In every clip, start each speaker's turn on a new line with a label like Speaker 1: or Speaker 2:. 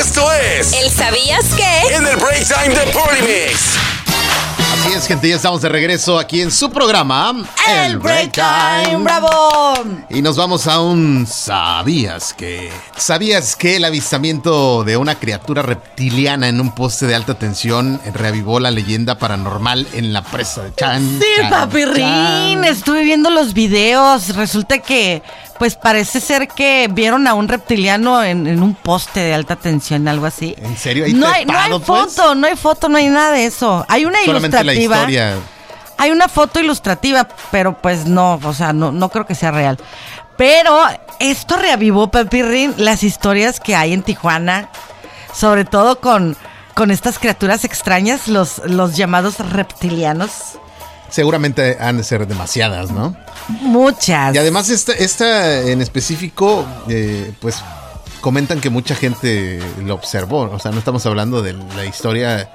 Speaker 1: Esto es
Speaker 2: ¿El sabías qué?
Speaker 1: En el Break Time de Polymix.
Speaker 3: Así es, gente, ya estamos de regreso aquí en su programa
Speaker 4: El Break Time, ¡bravo!
Speaker 3: Y nos vamos a un ¿sabías qué? ¿Sabías que el avistamiento de una criatura reptiliana en un poste de alta tensión reavivó la leyenda paranormal en la presa de Chan?
Speaker 4: Sí,
Speaker 3: Chan,
Speaker 4: papirrín,
Speaker 3: Chan?
Speaker 4: estuve viendo los videos. Resulta que, pues parece ser que vieron a un reptiliano en un poste de alta tensión, algo así.
Speaker 3: ¿En serio? ¿Ahí
Speaker 4: No hay
Speaker 3: trepado, pues?
Speaker 4: foto, no hay nada de eso. Hay una
Speaker 3: Solamente la
Speaker 4: ilustrativa.
Speaker 3: historia.
Speaker 4: Hay una foto ilustrativa, pero pues no, o sea, no creo que sea real. Pero esto reavivó, Pepirrín, las historias que hay en Tijuana, sobre todo con estas criaturas extrañas, los llamados reptilianos.
Speaker 3: Seguramente han de ser demasiadas, ¿no?
Speaker 4: Muchas.
Speaker 3: Y además esta en específico, pues comentan que mucha gente lo observó. O sea, no estamos hablando de la historia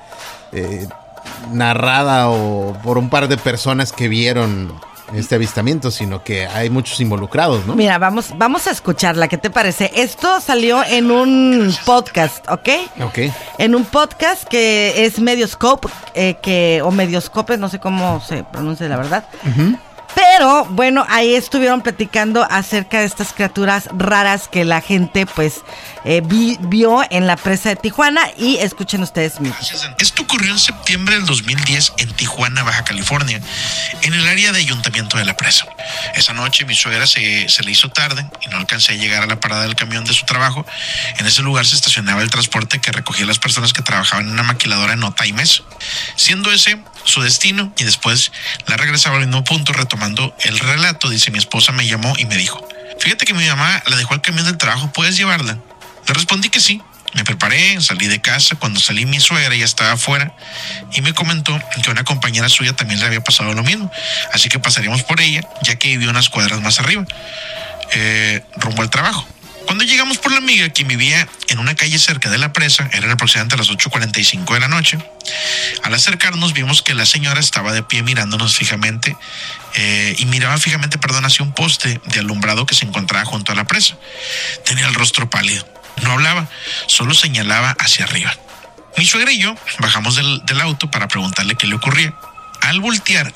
Speaker 3: narrada o por un par de personas que vieron este avistamiento, sino que hay muchos involucrados, ¿no?
Speaker 4: Mira, vamos a escucharla. ¿Qué te parece? Esto salió en un podcast, ¿ok?
Speaker 3: Ok.
Speaker 4: En un podcast que es Medioscope, o Medioscope, no sé cómo se pronuncia la verdad.
Speaker 3: Uh-huh.
Speaker 4: Pero, bueno, ahí estuvieron platicando acerca de estas criaturas raras que la gente, pues, vio en la presa de Tijuana. Y escuchen ustedes mismos.
Speaker 5: Esto ocurrió en septiembre del 2010 en Tijuana, Baja California, en el área de ayuntamiento de la presa. Esa noche mi suegra se le hizo tarde y no alcancé a llegar a la parada del camión de su trabajo. En ese lugar se estacionaba el transporte que recogía a las personas que trabajaban en una maquiladora en Otay Mesa, siendo ese su destino, y después la regresaba al mismo punto. Retomando el relato, dice: mi esposa me llamó y me dijo: fíjate que mi mamá la dejó al camión del trabajo, ¿puedes llevarla? Le respondí que sí. Me preparé, salí de casa. Cuando salí, mi suegra ya estaba afuera y me comentó que una compañera suya también le había pasado lo mismo, así que pasaríamos por ella, ya que vivía unas cuadras más arriba, rumbo al trabajo. Cuando llegamos por la amiga, quien vivía en una calle cerca de la presa, eran aproximadamente las 8:45 de la noche. Al acercarnos vimos que la señora estaba de pie mirándonos fijamente, y miraba fijamente, hacia un poste de alumbrado que se encontraba junto a la presa. Tenía el rostro pálido, no hablaba, solo señalaba hacia arriba. Mi suegra y yo bajamos del auto para preguntarle qué le ocurría. Al voltear,